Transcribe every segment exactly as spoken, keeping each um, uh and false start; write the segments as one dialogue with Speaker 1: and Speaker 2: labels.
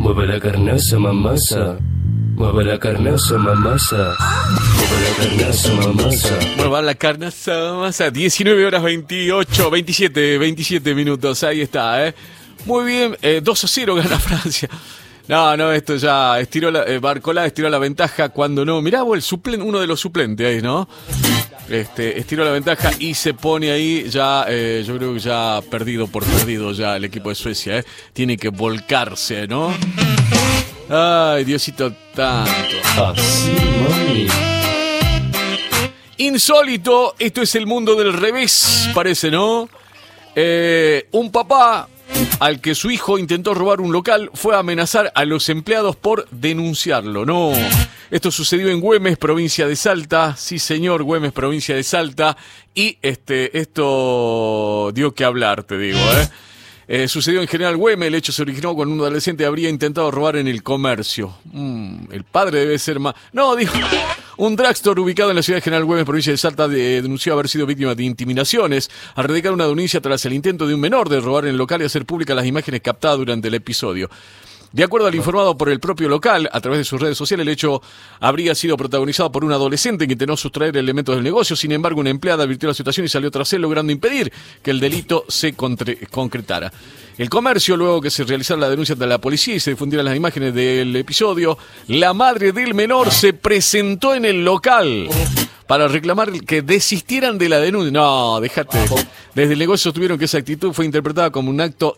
Speaker 1: Mueve la carnaza, mamasa. Mueve la carnaza, mamasa. Mueve la carnaza, mamasa.
Speaker 2: Mueve la carnaza, mamasa. diecinueve horas veintiocho, veintisiete, veintisiete minutos. Ahí está, ¿eh? Muy bien, eh, dos a cero gana Francia. No, no, esto ya estiró la, eh, Barcolá estiró la ventaja cuando no. Mirá vos, el suplente, uno de los suplentes ahí, ¿no? Este, estiró la ventaja y se pone ahí ya, eh, yo creo que ya perdido por perdido ya el equipo de Suecia, ¿eh? Tiene que volcarse, ¿no? Ay, Diosito tanto.
Speaker 1: Así, mami.
Speaker 2: Insólito, esto es el mundo del revés, parece, ¿no? Eh, un papá al que su hijo intentó robar un local fue a amenazar a los empleados por denunciarlo. No, esto sucedió en Güemes, provincia de Salta. Sí, señor, Güemes, provincia de Salta. Y este, esto dio que hablar, te digo, ¿eh? Eh, sucedió en General Güemes. El hecho se originó cuando un adolescente habría intentado robar en el comercio. Mm, el padre debe ser más... No, dijo... Un drugstore ubicado en la ciudad de General Güemes, provincia de Salta, de, denunció haber sido víctima de intimidaciones al radicar una denuncia tras el intento de un menor de robar en el local y hacer públicas las imágenes captadas durante el episodio. De acuerdo al informado por el propio local, a través de sus redes sociales, el hecho habría sido protagonizado por un adolescente que intentó sustraer elementos del negocio. Sin embargo, una empleada advirtió la situación y salió tras él, logrando impedir que el delito se contre- concretara. El comercio, luego que se realizara la denuncia ante la policía y se difundieran las imágenes del episodio, la madre del menor se presentó en el local para reclamar que desistieran de la denuncia. No, déjate. Desde el negocio sostuvieron que esa actitud fue interpretada como un acto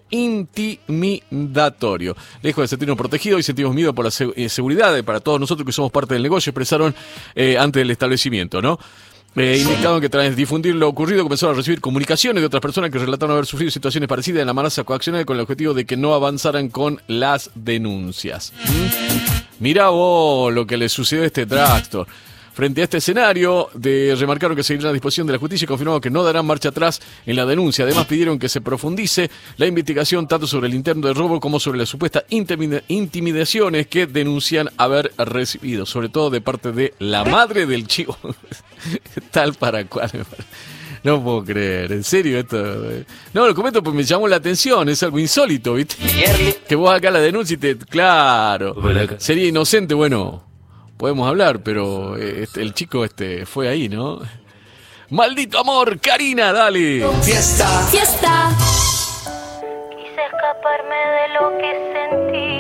Speaker 2: intimidatorio. Lejos de sentirnos protegidos y sentimos miedo por la se- seguridad de, para todos nosotros que somos parte del negocio, expresaron eh, ante el establecimiento, ¿no? Eh, indicaron que tras difundir lo ocurrido comenzaron a recibir comunicaciones de otras personas que relataron haber sufrido situaciones parecidas en la amenaza coaccional con el objetivo de que no avanzaran con las denuncias. ¿Mm? Mirá vos lo que le sucedió a este drugstore. Frente a este escenario, de, remarcaron que seguirán a disposición de la justicia y confirmaron que no darán marcha atrás en la denuncia. Además, pidieron que se profundice la investigación tanto sobre el intento de robo como sobre las supuestas intimida- intimidaciones que denuncian haber recibido, sobre todo de parte de la madre del chico. Tal para cual. No puedo creer, en serio esto. No, lo comento porque me llamó la atención, es algo insólito, ¿viste? Que vos acá la denuncia y te... Claro, sería inocente, bueno... Podemos hablar, pero este, el chico este fue ahí, ¿no? ¡Maldito amor! ¡Karina, dale!
Speaker 3: Fiesta.
Speaker 4: Fiesta.
Speaker 3: Quise escaparme de lo que sentí.